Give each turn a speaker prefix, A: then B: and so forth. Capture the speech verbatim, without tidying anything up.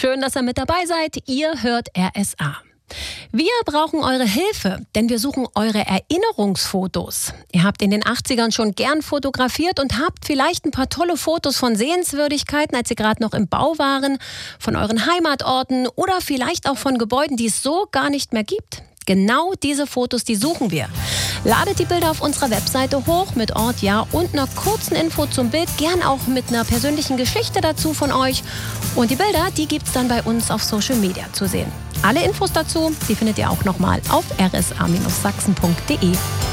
A: Schön, dass ihr mit dabei seid. Ihr hört R S A. Wir brauchen eure Hilfe, denn wir suchen eure Erinnerungsfotos. Ihr habt in den achtzigern schon gern fotografiert und habt vielleicht ein paar tolle Fotos von Sehenswürdigkeiten, als ihr gerade noch im Bau waren, von euren Heimatorten oder vielleicht auch von Gebäuden, die es so gar nicht mehr gibt. Genau diese Fotos, die suchen wir. Ladet die Bilder auf unserer Webseite hoch mit Ort, Jahr und einer kurzen Info zum Bild, gern auch mit einer persönlichen Geschichte dazu von euch. Und die Bilder, die gibt's dann bei uns auf Social Media zu sehen. Alle Infos dazu, die findet ihr auch nochmal auf r s a Bindestrich sachsen punkt d e.